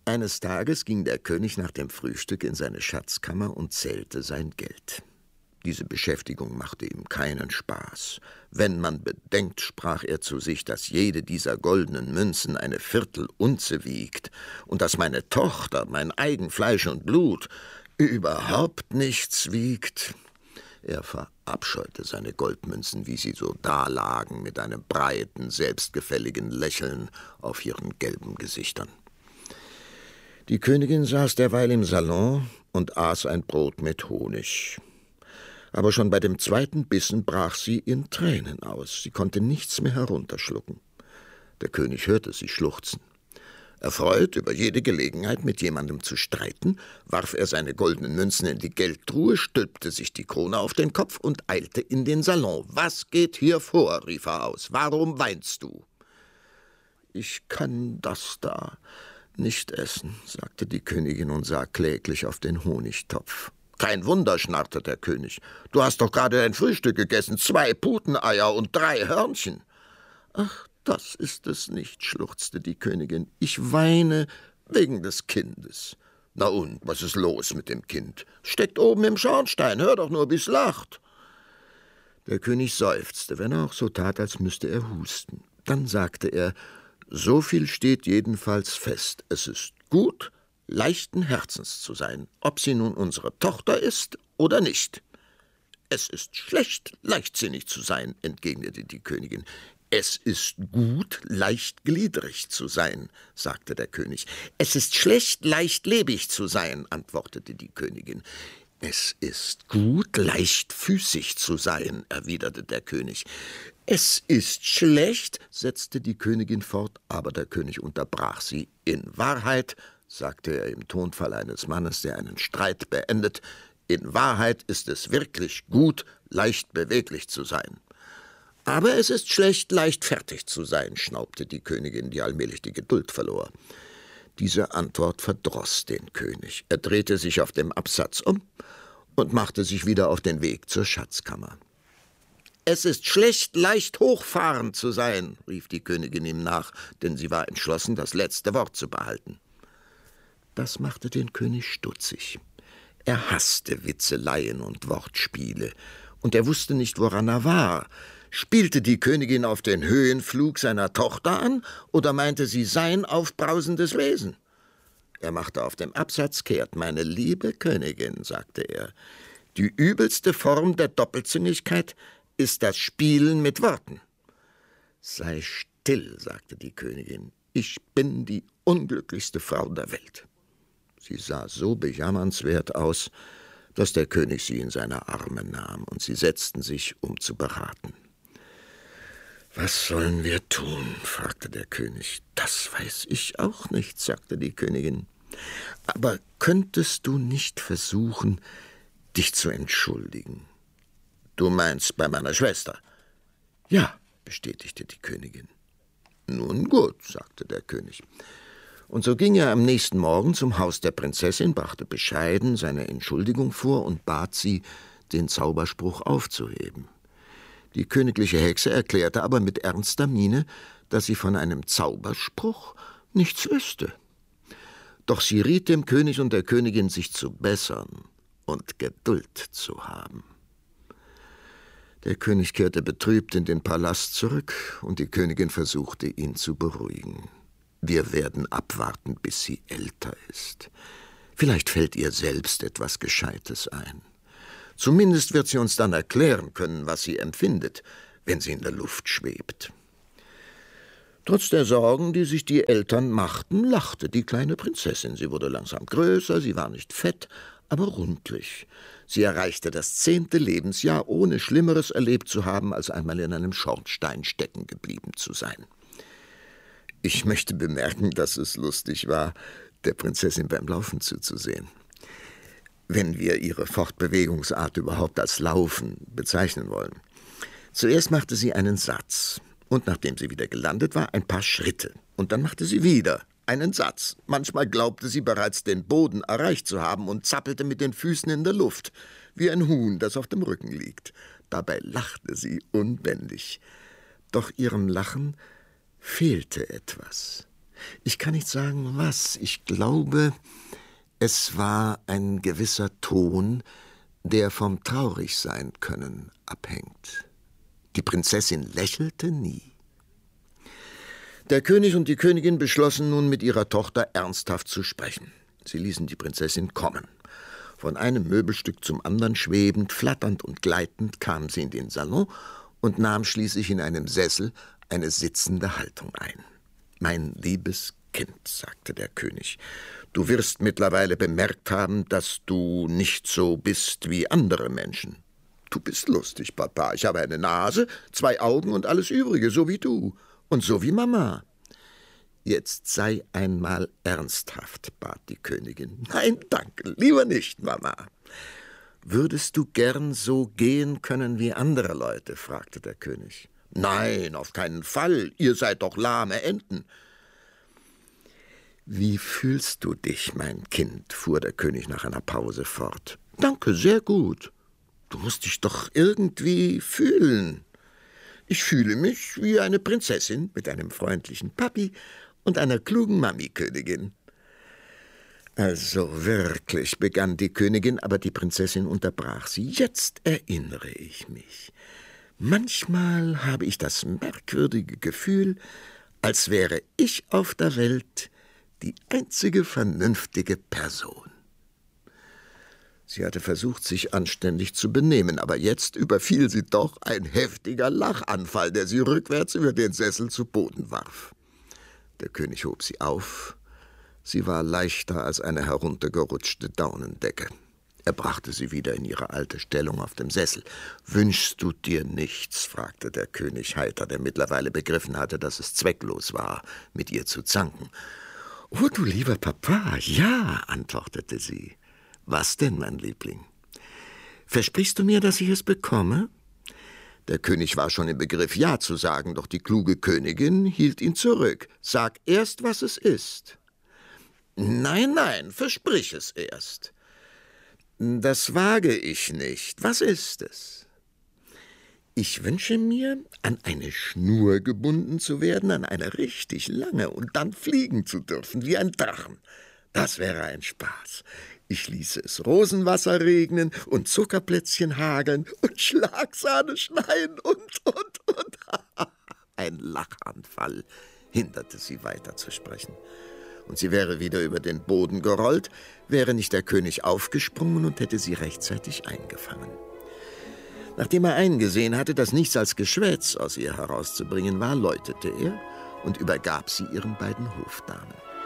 Eines Tages ging der König nach dem Frühstück in seine Schatzkammer und zählte sein Geld. Diese Beschäftigung machte ihm keinen Spaß. Wenn man bedenkt, sprach er zu sich, dass jede dieser goldenen Münzen eine Viertelunze wiegt und dass meine Tochter, mein eigen Fleisch und Blut, überhaupt nichts wiegt. Er verabscheute seine Goldmünzen, wie sie so dalagen, mit einem breiten, selbstgefälligen Lächeln auf ihren gelben Gesichtern. Die Königin saß derweil im Salon und aß ein Brot mit Honig. Aber schon bei dem zweiten Bissen brach sie in Tränen aus. Sie konnte nichts mehr herunterschlucken. Der König hörte sie schluchzen. Erfreut über jede Gelegenheit, mit jemandem zu streiten, warf er seine goldenen Münzen in die Geldtruhe, stülpte sich die Krone auf den Kopf und eilte in den Salon. »Was geht hier vor?« rief er aus. »Warum weinst du?« »Ich kann das da nicht essen«, sagte die Königin und sah kläglich auf den Honigtopf. »Kein Wunder«, schnarrte der König. »Du hast doch gerade dein Frühstück gegessen, 2 Puteneier und 3 Hörnchen.« »Ach, das ist es nicht«, schluchzte die Königin. »Ich weine wegen des Kindes.« »Na und, was ist los mit dem Kind? Steckt oben im Schornstein, hör doch nur, wie's lacht.« Der König seufzte, wenn er auch so tat, als müsste er husten. Dann sagte er: »So viel steht jedenfalls fest. Es ist gut, leichten Herzens zu sein, ob sie nun unsere Tochter ist oder nicht.« »Es ist schlecht, leichtsinnig zu sein«, entgegnete die Königin. »Es ist gut, leichtgliedrig zu sein«, sagte der König. »Es ist schlecht, leichtlebig zu sein«, antwortete die Königin. »Es ist gut, leichtfüßig zu sein«, erwiderte der König. »Es ist schlecht«, setzte die Königin fort, aber der König unterbrach sie. »In Wahrheit«, sagte er im Tonfall eines Mannes, der einen Streit beendet, »in Wahrheit ist es wirklich gut, leicht beweglich zu sein.« »Aber es ist schlecht, leichtfertig zu sein«, schnaubte die Königin, die allmählich die Geduld verlor. Diese Antwort verdroß den König. Er drehte sich auf dem Absatz um und machte sich wieder auf den Weg zur Schatzkammer. »Es ist schlecht, leicht hochfahrend zu sein«, rief die Königin ihm nach, denn sie war entschlossen, das letzte Wort zu behalten. Das machte den König stutzig. Er hasste Witzeleien und Wortspiele, und er wusste nicht, woran er war. Spielte die Königin auf den Höhenflug seiner Tochter an, oder meinte sie sein aufbrausendes Wesen? Er machte auf dem Absatz kehrt. »Meine liebe Königin«, sagte er, »die übelste Form der Doppelzüngigkeit ist das Spielen mit Worten.« »Sei still«, sagte die Königin, »ich bin die unglücklichste Frau der Welt.« Sie sah so bejammernswert aus, dass der König sie in seine Arme nahm, und sie setzten sich, um zu beraten. »Was sollen wir tun?« fragte der König. »Das weiß ich auch nicht«, sagte die Königin. »Aber könntest du nicht versuchen, dich zu entschuldigen?« »Du meinst bei meiner Schwester?« »Ja«, bestätigte die Königin. »Nun gut«, sagte der König. Und so ging er am nächsten Morgen zum Haus der Prinzessin, brachte bescheiden seine Entschuldigung vor und bat sie, den Zauberspruch aufzuheben. Die königliche Hexe erklärte aber mit ernster Miene, dass sie von einem Zauberspruch nichts wüsste. Doch sie riet dem König und der Königin, sich zu bessern und Geduld zu haben. Der König kehrte betrübt in den Palast zurück, und die Königin versuchte, ihn zu beruhigen. »Wir werden abwarten, bis sie älter ist. Vielleicht fällt ihr selbst etwas Gescheites ein. Zumindest wird sie uns dann erklären können, was sie empfindet, wenn sie in der Luft schwebt.« Trotz der Sorgen, die sich die Eltern machten, lachte die kleine Prinzessin. Sie wurde langsam größer, sie war nicht fett, aber rundlich. Sie erreichte das 10. Lebensjahr, ohne Schlimmeres erlebt zu haben, als einmal in einem Schornstein stecken geblieben zu sein. Ich möchte bemerken, dass es lustig war, der Prinzessin beim Laufen zuzusehen. Wenn wir ihre Fortbewegungsart überhaupt als Laufen bezeichnen wollen. Zuerst machte sie einen Satz, und nachdem sie wieder gelandet war, ein paar Schritte. Und dann machte sie wieder einen Satz. Manchmal glaubte sie bereits den Boden erreicht zu haben und zappelte mit den Füßen in der Luft, wie ein Huhn, das auf dem Rücken liegt. Dabei lachte sie unbändig. Doch ihrem Lachen fehlte etwas. Ich kann nicht sagen, was. Ich glaube, es war ein gewisser Ton, der vom Traurigsein-Können abhängt. Die Prinzessin lächelte nie. Der König und die Königin beschlossen nun, mit ihrer Tochter ernsthaft zu sprechen. Sie ließen die Prinzessin kommen. Von einem Möbelstück zum anderen schwebend, flatternd und gleitend kam sie in den Salon und nahm schließlich in einem Sessel eine sitzende Haltung ein. »Mein liebes Kind«, sagte der König, »du wirst mittlerweile bemerkt haben, dass du nicht so bist wie andere Menschen. Du bist lustig, Papa. Ich habe eine Nase, 2 Augen und alles Übrige, so wie du und so wie Mama.« »Jetzt sei einmal ernsthaft«, bat die Königin. »Nein, danke, lieber nicht, Mama.« »Würdest du gern so gehen können wie andere Leute?« fragte der König. »Nein, auf keinen Fall. Ihr seid doch lahme Enten.« »Wie fühlst du dich, mein Kind?« fuhr der König nach einer Pause fort. »Danke, sehr gut. Du musst dich doch irgendwie fühlen.« »Ich fühle mich wie eine Prinzessin mit einem freundlichen Papi und einer klugen Mami-Königin.« »Also wirklich«, begann die Königin, aber die Prinzessin unterbrach sie. »Jetzt erinnere ich mich. Manchmal habe ich das merkwürdige Gefühl, als wäre ich auf der Welt die einzige vernünftige Person.« Sie hatte versucht, sich anständig zu benehmen, aber jetzt überfiel sie doch ein heftiger Lachanfall, der sie rückwärts über den Sessel zu Boden warf. Der König hob sie auf. Sie war leichter als eine heruntergerutschte Daunendecke. Er brachte sie wieder in ihre alte Stellung auf dem Sessel. »Wünschst du dir nichts?« fragte der König heiter, der mittlerweile begriffen hatte, dass es zwecklos war, mit ihr zu zanken. »Oh, du lieber Papa, ja«, antwortete sie. »Was denn, mein Liebling? Versprichst du mir, dass ich es bekomme?« Der König war schon im Begriff, Ja zu sagen, doch die kluge Königin hielt ihn zurück. »Sag erst, was es ist.« »Nein, nein, versprich es erst.« »Das wage ich nicht. Was ist es?« »Ich wünsche mir, an eine Schnur gebunden zu werden, an eine richtig lange, und dann fliegen zu dürfen wie ein Drachen. Das wäre ein Spaß. Ich ließe es Rosenwasser regnen und Zuckerplätzchen hageln und Schlagsahne schneien und. Ein Lachanfall hinderte sie weiter zu sprechen. Und sie wäre wieder über den Boden gerollt, wäre nicht der König aufgesprungen und hätte sie rechtzeitig eingefangen. Nachdem er eingesehen hatte, dass nichts als Geschwätz aus ihr herauszubringen war, läutete er und übergab sie ihren beiden Hofdamen.